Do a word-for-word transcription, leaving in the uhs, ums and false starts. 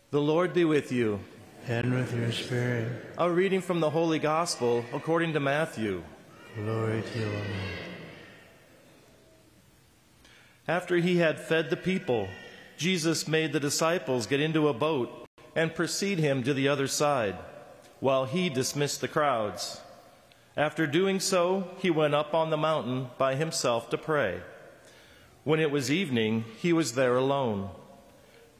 The Lord be with you. And with your spirit. A reading from the Holy Gospel according to Matthew. Glory to you, Lord. After he had fed the people, Jesus made the disciples get into a boat and precede him to the other side, while he dismissed the crowds. After doing so, he went up on the mountain by himself to pray. When it was evening, he was there alone.